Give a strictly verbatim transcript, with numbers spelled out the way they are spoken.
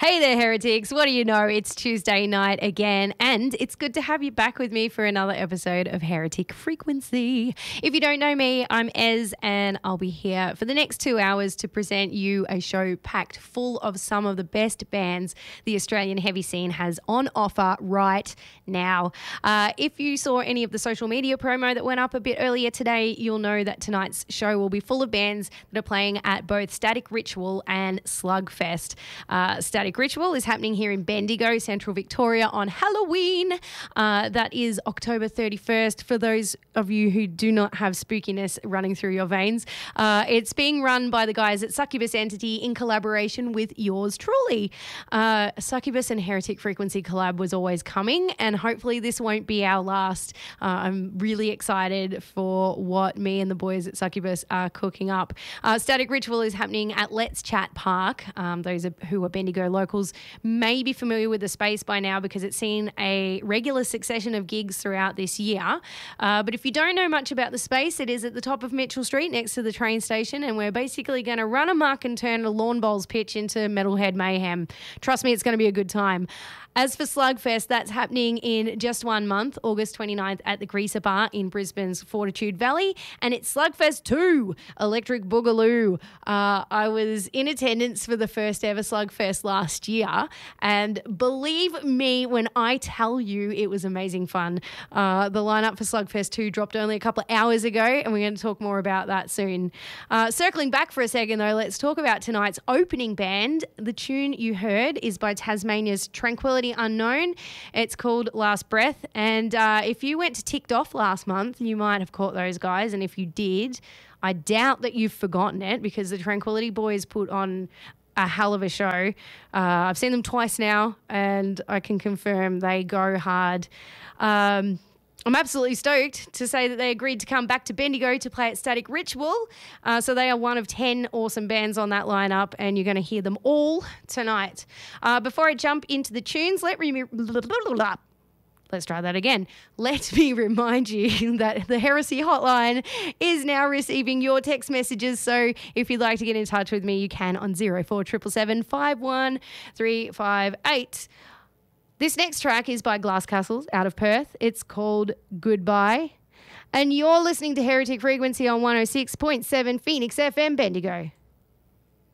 Hey there, heretics. What do you know? It's Tuesday night again, and it's good to have you back with me for another episode of Heretic Frequency. If you don't know me, I'm Ez, and I'll be here for the next two hours to present you a show packed full of some of the best bands the Australian heavy scene has on offer right now. Uh, if you saw any of the social media promo that went up a bit earlier today, you'll know that tonight's show will be full of bands that are playing at both Static Ritual and Slugfest. Uh, Static Ritual is happening here in Bendigo, Central Victoria on Halloween. Uh, that is October thirty-first. For those of you who do not have spookiness running through your veins, uh, it's being run by the guys at Succubus Entity in collaboration with yours truly. Uh, Succubus and Heretic Frequency collab was always coming, and hopefully this won't be our last. Uh, I'm really excited for what me and the boys at Succubus are cooking up. Uh, Static Ritual is happening at Let's Chat Park. Um, those are, who are Bendigo locals may be familiar with the space by now because it's seen a regular succession of gigs throughout this year. Uh, but if you don't know much about the space, it is at the top of Mitchell Street next to the train station, and we're basically going to run amok and turn a lawn bowls pitch into Metalhead mayhem. Trust me, it's going to be a good time. As for Slugfest, that's happening in just one month, August twenty-ninth at the Greaser Bar in Brisbane's Fortitude Valley, and it's Slugfest two, Electric Boogaloo. Uh, I was in attendance for the first ever Slugfest last year, and believe me when I tell you it was amazing fun. Uh, the lineup for Slugfest two dropped only a couple of hours ago, and we're going to talk more about that soon. Uh, circling back for a second though, let's talk about tonight's opening band. The tune you heard is by Tasmania's Tranquility Unknown. It's called Last Breath, and uh, if you went to Ticked Off last month, you might have caught those guys, and if you did, I doubt that you've forgotten it because the Tranquility Boys put on a hell of a show. Uh, I've seen them twice now, and I can confirm they go hard. Um, I'm absolutely stoked to say that they agreed to come back to Bendigo to play at Static Ritual. Uh, so they are one of ten awesome bands on that lineup, and you're going to hear them all tonight. Uh, before I jump into the tunes, let me... Let's try that again. Let me remind you that the Heresy Hotline is now receiving your text messages. So if you'd like to get in touch with me, you can on zero four seven seven five one three five eight. This next track is by Glass Castles out of Perth. It's called Goodbye. And you're listening to Heretic Frequency on one oh six point seven Phoenix F M Bendigo.